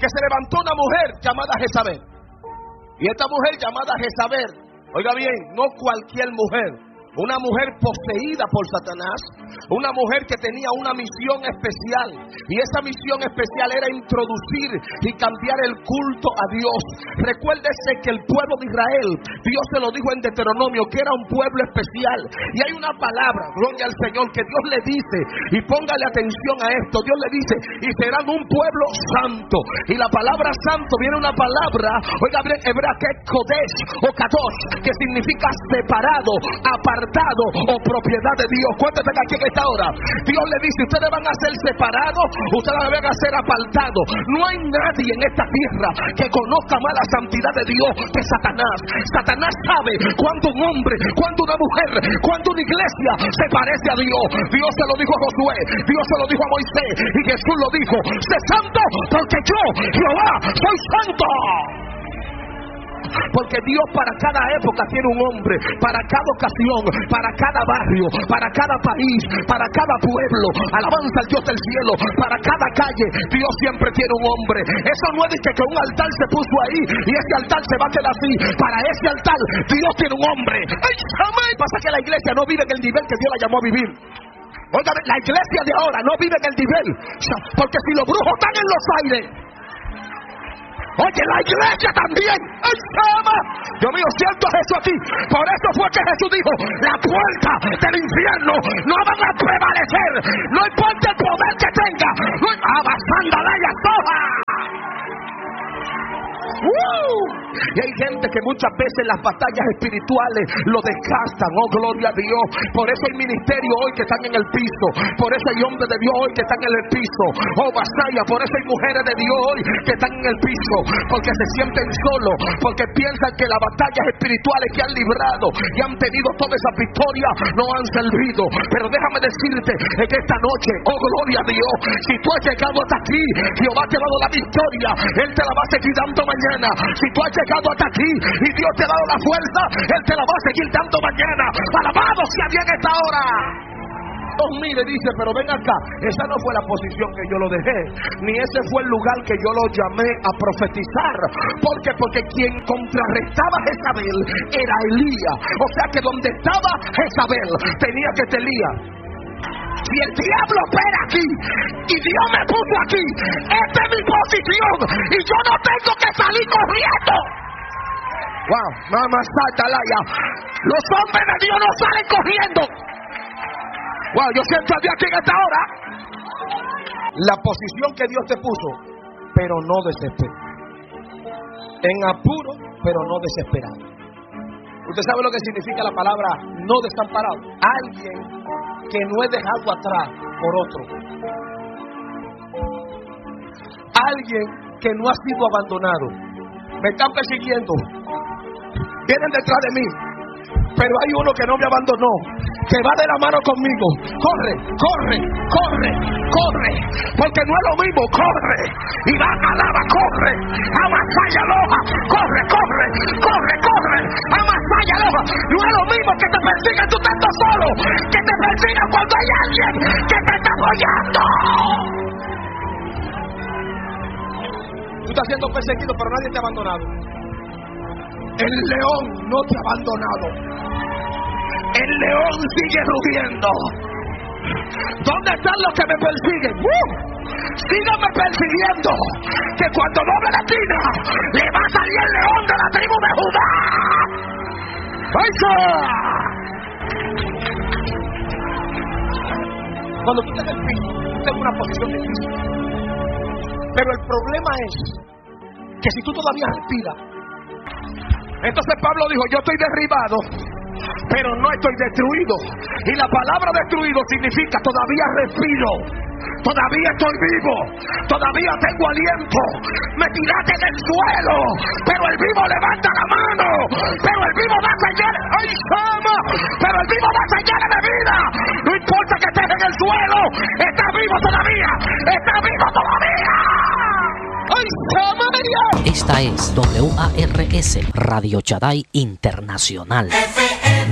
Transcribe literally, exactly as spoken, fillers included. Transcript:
que se levantó una mujer llamada Jezabel. Y esta mujer llamada Jezabel, oiga bien, no cualquier mujer, una mujer poseída por Satanás, una mujer que tenía una misión especial, y esa misión especial era introducir y cambiar el culto a Dios. Recuérdese que el pueblo de Israel, Dios se lo dijo en Deuteronomio, que era un pueblo especial, y hay una palabra, gloria al Señor, que Dios le dice, y póngale atención a esto, Dios le dice, y serán un pueblo santo, y la palabra santo viene una palabra, oiga bien, hebrea, que es Kodesh o Kadosh, que significa separado, apartado o propiedad de Dios. Cuéntate aquí en esta hora. Dios le dice, ustedes van a ser separados, ustedes van a ser apartados. No hay nadie en esta tierra que conozca más la santidad de Dios que Satanás. Satanás sabe cuando un hombre, cuando una mujer, cuando una iglesia se parece a Dios. Dios se lo dijo a Josué, Dios se lo dijo a Moisés, y Jesús lo dijo: sé santo porque yo, Jehová, soy santo. Porque Dios para cada época tiene un hombre, para cada ocasión, para cada barrio, para cada país, para cada pueblo. Alabanza al Dios del cielo. Para cada calle Dios siempre tiene un hombre. Eso no es de que un altar se puso ahí y ese altar se va a quedar así. Para ese altar Dios tiene un hombre. ¡Ay, jamás! Pasa que la iglesia no vive en el nivel que Dios la llamó a vivir. Oiga, la iglesia de ahora no vive en el nivel, porque si los brujos están en los aires, oye, la iglesia también. ¡Ay, chama! Dios mío, siento a Jesús aquí. Por eso fue que Jesús dijo: la puerta del infierno no van a prevalecer. No importa el poder que tenga. No abasanda la yastoja. ¡Uh! Y hay gente que muchas veces las batallas espirituales lo desgastan. Oh, gloria a Dios. Por eso hay ministerios hoy que están en el piso. Por eso hay hombres de Dios hoy que están en el piso. Oh, vasalla. Por eso hay mujeres de Dios hoy que están en el piso. Porque se sienten solos. Porque piensan que las batallas espirituales que han librado y han tenido toda esa victoria no han servido. Pero déjame decirte en esta noche, oh, gloria a Dios, si tú has llegado hasta aquí, Jehová te ha dado la victoria. Él te la va a seguir dando mañana. Si tú has llegado hasta aquí y Dios te ha dado la fuerza, Él te la va a seguir dando mañana. Alabado sea bien esta hora. Oh, mire, dice, pero ven acá, esa no fue la posición que yo lo dejé, ni ese fue el lugar que yo lo llamé a profetizar. ¿Por qué? Porque quien contrarrestaba a Jezabel era Elías. O sea que donde estaba Jezabel tenía que estar Elías. Si el diablo opera aquí y Dios me puso aquí, esta es mi posición y yo no tengo que salir corriendo. Wow, mamá salta ya. Los hombres de Dios no salen corriendo. Wow, yo siento a Dios aquí en esta hora. La posición que Dios te puso, pero no desesperado. En apuro, pero no desesperado. Usted sabe lo que significa la palabra no desamparado. Alguien que no es dejado atrás por otro. Alguien que no ha sido abandonado. Me están persiguiendo, vienen detrás de mí, pero hay uno que no me abandonó, que va de la mano conmigo. Corre, corre, corre, corre, porque no es lo mismo. Corre y va a alaba, corre, amasalla loja, corre, corre, corre, corre, amasalla loja. No es lo mismo que te persigan tú estando solo, que te persigan cuando hay alguien que te está apoyando. Tú estás siendo perseguido, pero nadie te ha abandonado. El león no te ha abandonado. El león sigue rugiendo. ¿Dónde están los que me persiguen? ¡Uh! Síganme persiguiendo, que cuando doble la esquina le va a salir el león de la tribu de Judá. ¡Eso! Cuando tú estás en el piso, tú estás en una posición difícil. Pero el problema es que si tú todavía respiras, entonces Pablo dijo: yo estoy derribado, pero no estoy destruido. Y la palabra destruido significa todavía respiro, todavía estoy vivo, todavía tengo aliento. Me tiraste del suelo, pero el vivo levanta la mano, pero el vivo da señales. ¡Ay, chama! Pero el vivo da señales de vida. No importa que estés en el suelo, estás vivo todavía, estás vivo todavía. ¡Ay, chama! Esta es W A R S Radio Shaddai Internacional.